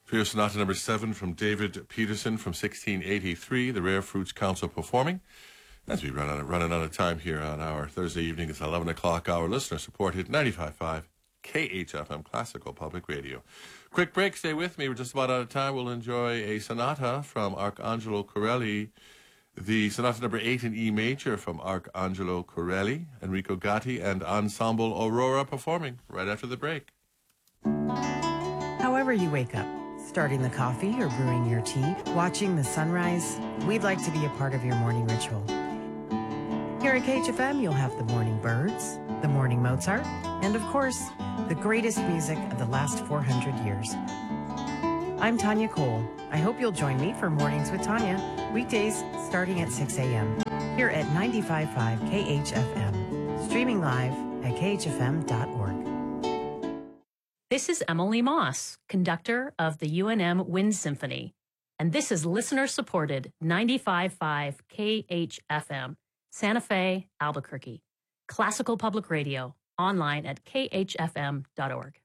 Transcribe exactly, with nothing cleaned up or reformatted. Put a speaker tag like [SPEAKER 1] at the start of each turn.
[SPEAKER 1] Trio Sonata number seven from David Peterson from sixteen eighty-three, the Rare Fruits Council performing. As we run out of, running out of time here on our Thursday evening, it's eleven o'clock hour. Listener supported ninety-five point five K H F M Classical Public Radio. Quick break, stay with me. We're just about out of time. We'll enjoy a sonata from Arcangelo Corelli, the sonata number eight in E major from Arcangelo Corelli, Enrico Gatti, and Ensemble Aurora performing right after the break.
[SPEAKER 2] However you wake up, starting the coffee or brewing your tea, watching the sunrise, we'd like to be a part of your morning ritual. Here at K H F M, you'll have the morning birds, the morning Mozart, and of course, the greatest music of the last four hundred years. I'm Tanya Cole. I hope you'll join me for Mornings with Tanya, weekdays starting at six a.m. here at ninety-five point five K H F M, streaming live at K H F M dot org.
[SPEAKER 3] This is Emily Moss, conductor of the U N M Wind Symphony, and this is listener-supported ninety-five point five K H F M, Santa Fe, Albuquerque, Classical Public Radio, online at K H F M dot org.